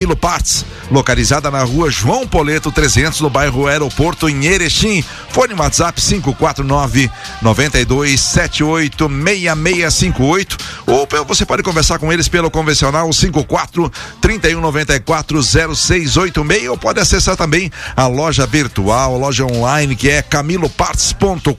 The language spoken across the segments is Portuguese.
Camilo Parts, localizada na rua João Poleto 300, no bairro Aeroporto, em Erechim. Fone WhatsApp 549-9278-6658, ou você pode conversar com eles pelo convencional 54-3194-0686, ou pode acessar também a loja virtual, a loja online, que é camiloparts.com.br.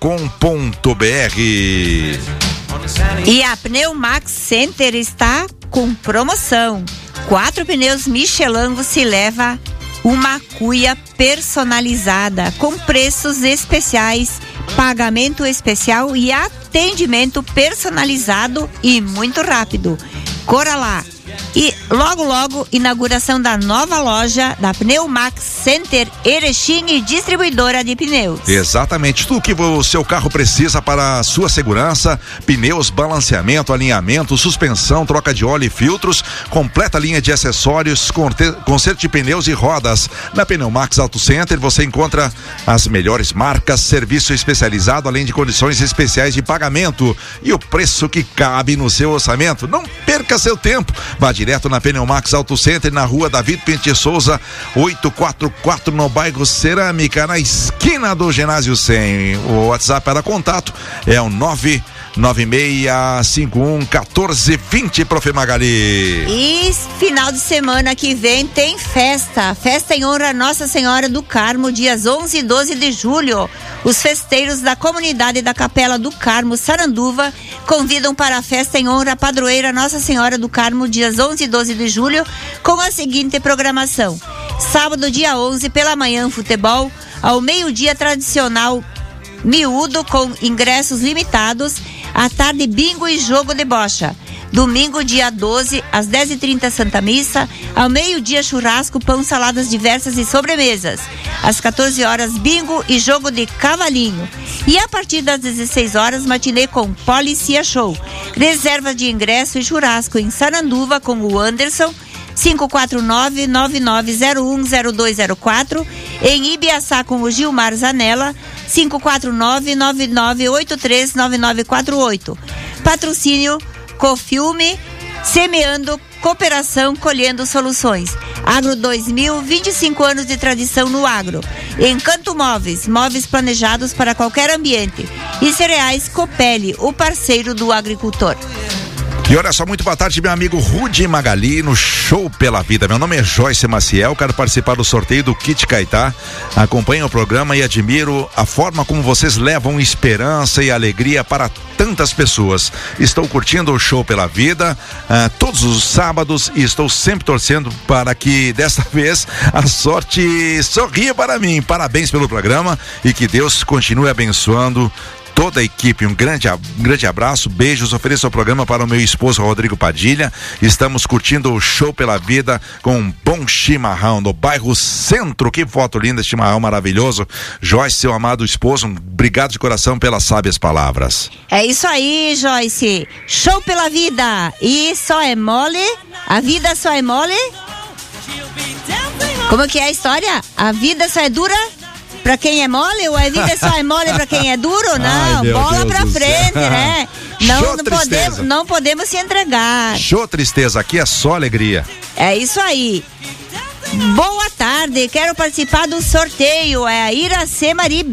E a Pneumax Center está com promoção. 4 pneus Michelin você leva uma cuia personalizada com preços especiais, pagamento especial e atendimento personalizado e muito rápido. Corra lá. E logo, inauguração da nova loja da Pneumax Center Erechim e distribuidora de pneus. Exatamente, tudo que o seu carro precisa para a sua segurança: pneus, balanceamento, alinhamento, suspensão, troca de óleo e filtros, completa linha de acessórios, conserto de pneus e rodas. Na Pneumax Auto Center você encontra as melhores marcas, serviço especializado, além de condições especiais de pagamento e o preço que cabe no seu orçamento. Não perca seu tempo, vá direto na Pneumax Auto Center, na rua David Pente Souza 844, no bairro Cerâmica, na esquina do Ginásio 100. O WhatsApp para contato é o 996511420, Prof. Magali. E final de semana que vem tem festa em honra a Nossa Senhora do Carmo, dias 11 e 12 de julho. Os festeiros da comunidade da Capela do Carmo, Saranduva, convidam para a festa em honra à padroeira Nossa Senhora do Carmo, dias 11 e 12 de julho, com a seguinte programação: sábado, dia 11, pela manhã, futebol, ao meio-dia, tradicional miúdo com ingressos limitados, à tarde, bingo e jogo de bocha. Domingo, dia 12, às 10h30, Santa Missa. Ao meio-dia, churrasco, pão, saladas diversas e sobremesas. Às 14 horas, bingo e jogo de cavalinho. E a partir das 16 horas, matinê com Policia Show. Reserva de ingresso e churrasco em Saranduva com o Anderson, 549-9901-0204. Em Ibiaçá com o Gilmar Zanella, 549-9983-9948. Patrocínio Cofilme, semeando cooperação, colhendo soluções. Agro 2000, 25 anos de tradição no agro. Encanto Móveis, móveis planejados para qualquer ambiente. E Cereais Copelli, o parceiro do agricultor. E olha só, muito boa tarde, meu amigo Rudy Magali, no Show pela Vida. Meu nome é Joyce Maciel, quero participar do sorteio do Kit Caetá. Acompanho o programa e admiro a forma como vocês levam esperança e alegria para tantas pessoas. Estou curtindo o Show pela Vida todos os sábados e estou sempre torcendo para que desta vez a sorte sorria para mim. Parabéns pelo programa e que Deus continue abençoando toda a equipe. Um grande abraço, beijos. Ofereço o programa para o meu esposo Rodrigo Padilha. Estamos curtindo o Show pela Vida com um bom chimarrão no bairro Centro. Que foto linda, chimarrão maravilhoso. Joyce, seu amado esposo, obrigado de coração pelas sábias palavras. É isso aí, Joyce. Show pela Vida. E só é mole? A vida só é mole? Como que é a história? A vida só é dura pra quem é mole, ou a vida só é mole pra quem é duro? Não, bola pra frente, né? Não podemos se entregar. Show tristeza, aqui é só alegria. É isso aí. Boa tarde, quero participar do sorteio, é a Iracema Mari